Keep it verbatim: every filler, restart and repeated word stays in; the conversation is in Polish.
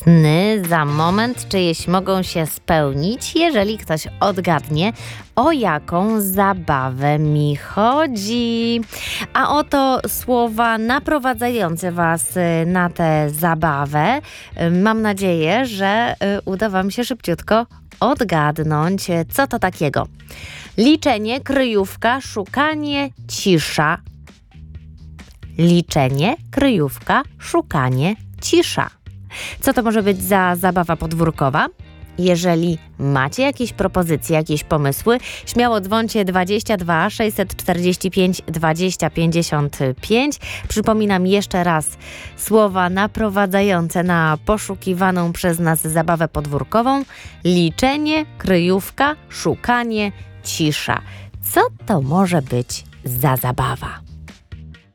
Sny za moment czyjeś mogą się spełnić, jeżeli ktoś odgadnie, o jaką zabawę mi chodzi. A oto słowa naprowadzające Was na tę zabawę. Mam nadzieję, że uda Wam się szybciutko odgadnąć, co to takiego. Liczenie, kryjówka, szukanie, cisza. Liczenie, kryjówka, szukanie, cisza. Co to może być za zabawa podwórkowa? Jeżeli macie jakieś propozycje, jakieś pomysły, śmiało dzwońcie dwadzieścia dwa sześćset czterdzieści pięć dwadzieścia pięćdziesiąt pięć. Przypominam jeszcze raz słowa naprowadzające na poszukiwaną przez nas zabawę podwórkową. Liczenie, kryjówka, szukanie, cisza. Co to może być za zabawa?